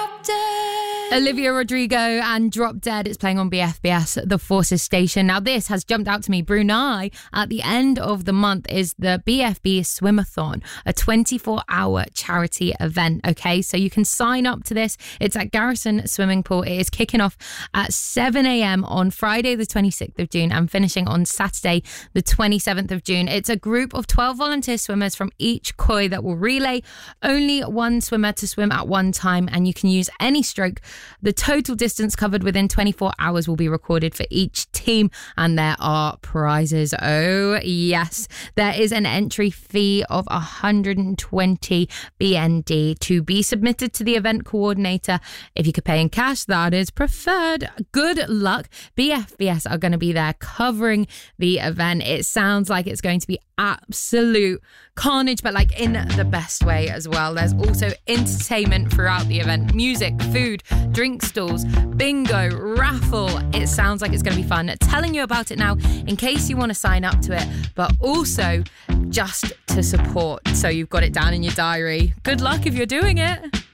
Olivia Rodrigo and Drop Dead is playing on BFBS, the Forces station. Now, this has jumped out to me. Brunei, at the end of the month, is the BFB Swimathon, a 24-hour charity event, okay? So you can sign up to this. It's at Garrison Swimming Pool. It is kicking off at 7 a.m. on Friday, the 26th of June, and finishing on Saturday, the 27th of June. It's a group of 12 volunteer swimmers from each koi that will relay only one swimmer to swim at one time, and you can use any stroke. The total distance covered within 24 hours will be recorded for each team, and there are prizes. Oh, yes. There is an entry fee of 120 BND to be submitted to the event coordinator. If you could pay in cash, that is preferred. Good luck. BFBS are going to be there covering the event. It sounds like it's going to be absolute carnage, but like in the best way as well. There's also entertainment throughout the event, music, food, drink stalls, bingo, raffle. It sounds like it's going to be fun. Telling you about it now in case you want to sign up to it, but also just to support, so you've got it down in your diary. Good luck if you're doing it.